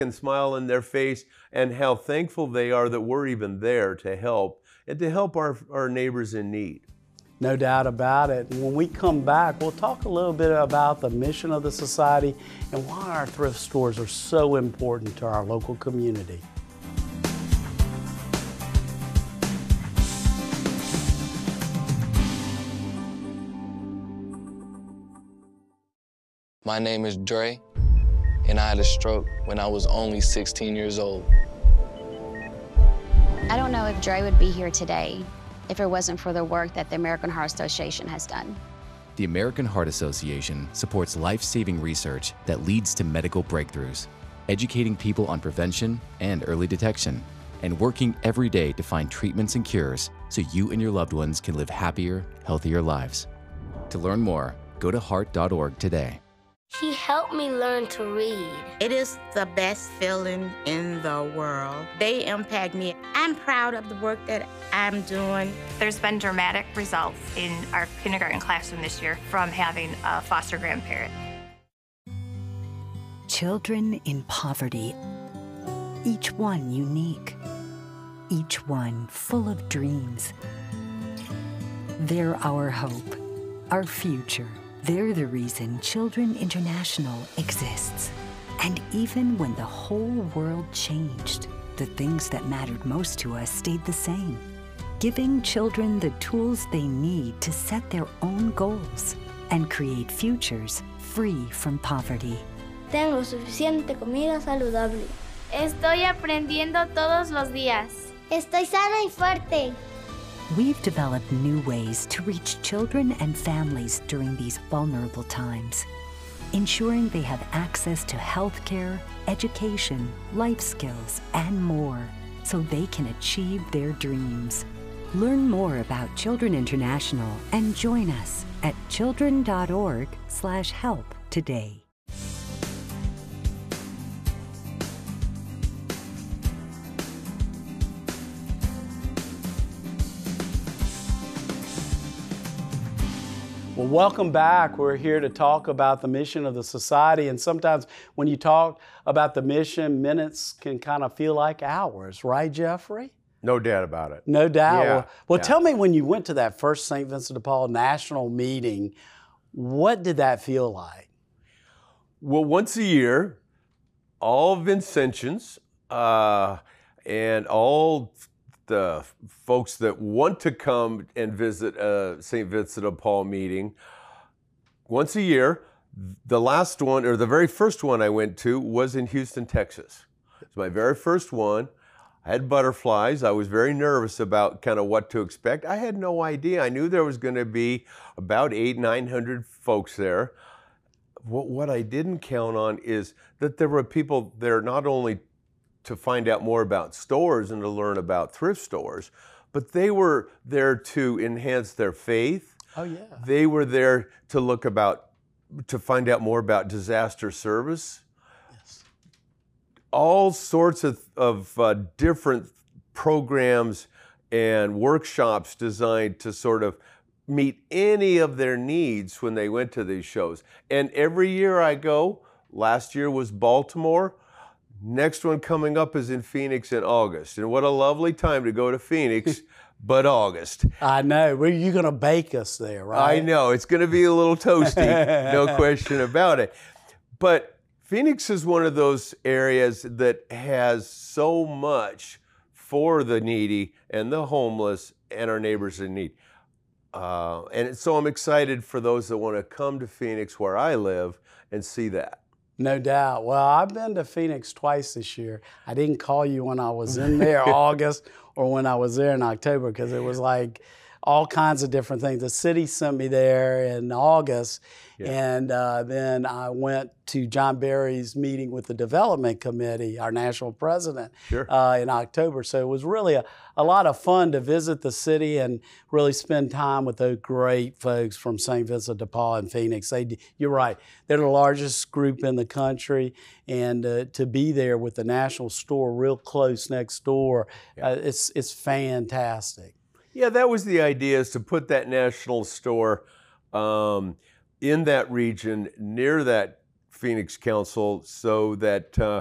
and smile in their face, and how thankful they are that we're even there to help and to help our neighbors in need. No doubt about it. When we come back, we'll talk a little bit about the mission of the society and why our thrift stores are so important to our local community. My name is Dre, and I had a stroke when I was only 16 years old. I don't know if Dre would be here today if it wasn't for the work that the American Heart Association has done. The American Heart Association supports life-saving research that leads to medical breakthroughs, educating people on prevention and early detection, and working every day to find treatments and cures so you and your loved ones can live happier, healthier lives. To learn more, go to heart.org today. He helped me learn to read. It is the best feeling in the world. They impact me. I'm proud of the work that I'm doing. There's been dramatic results in our kindergarten classroom this year from having a foster grandparent. Children in poverty, each one unique, each one full of dreams. They're our hope, our future. They're the reason Children International exists. And even when the whole world changed, the things that mattered most to us stayed the same. Giving children the tools they need to set their own goals and create futures free from poverty. Tengo suficiente comida saludable. Estoy aprendiendo todos los días. Estoy sana y fuerte. We've developed new ways to reach children and families during these vulnerable times, ensuring they have access to healthcare, education, life skills, and more, so they can achieve their dreams. Learn more about Children International and join us at children.org/help today. Well, welcome back. We're here to talk about the mission of the society. And sometimes when you talk about the mission, minutes can kind of feel like hours, right, Jeffrey? No doubt about it. No doubt. Yeah. Well, tell me, when you went to that first St. Vincent de Paul national meeting, what did that feel like? Well, once a year, all Vincentians and all the folks that want to come and visit a St. Vincent de Paul meeting, once a year, the last one, or the very first one I went to was in Houston, Texas. It's my very first one. I had butterflies. I was very nervous about kind of what to expect. I had no idea. I knew there was going to be about 800-900 folks there. What I didn't count on is that there were people there not only to find out more about stores and to learn about thrift stores, but they were there to enhance their faith. Oh, yeah. They were there to find out more about disaster service. Yes. All sorts of different programs and workshops designed to sort of meet any of their needs when they went to these shows. And every year I go. Last year was Baltimore. Next one coming up is in Phoenix in August. And what a lovely time to go to Phoenix, but August. I know. Well, you're going to bake us there, right? I know. It's going to be a little toasty, no question about it. But Phoenix is one of those areas that has so much for the needy and the homeless and our neighbors in need. And so I'm excited for those that want to come to Phoenix, where I live, and see that. No doubt. Well, I've been to Phoenix twice this year. I didn't call you when I was in there August or when I was there in October, because it was like all kinds of different things. The city sent me there in August, and then I went to John Berry's meeting with the Development Committee, our national president, in October. So it was really a lot of fun to visit the city and really spend time with those great folks from St. Vincent de Paul in Phoenix. You're right, they're the largest group in the country, and to be there with the national store real close next door, it's fantastic. Yeah, that was the idea, is to put that national store in that region near that Phoenix Council, so that